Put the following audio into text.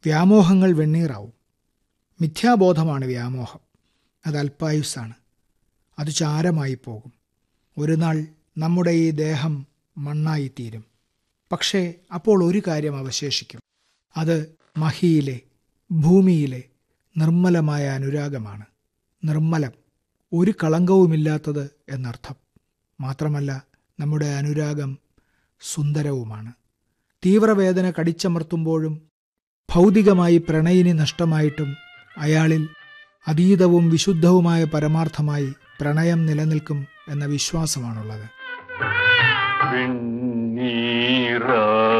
വ്യാമോഹങ്ങൾ വെണ്ണീറാവും. മിഥ്യാബോധമാണ് വ്യാമോഹം. അത് അല്പായുസ്സാണ്. അത് ചാരമായി പോകും. ഒരു നാൾ നമ്മുടെ ഈ ദേഹം മണ്ണായിത്തീരും. പക്ഷേ അപ്പോൾ ഒരു കാര്യം അവശേഷിക്കും. അത് മഹിയിലെ, ഭൂമിയിലെ നിർമ്മലമായ അനുരാഗമാണ്. നിർമ്മലം, ഒരു കളങ്കവുമില്ലാത്തത് എന്നർത്ഥം. മാത്രമല്ല, നമ്മുടെ അനുരാഗം സുന്ദരവുമാണ്. തീവ്രവേദന കടിച്ചമർത്തുമ്പോഴും ഭൗതികമായി പ്രണയിനി നഷ്ടമായിട്ടും അയാളിൽ അതീതവും വിശുദ്ധവുമായ പരമാർത്ഥമായി പ്രണയം നിലനിൽക്കും എന്ന വിശ്വാസമാണുള്ളത്.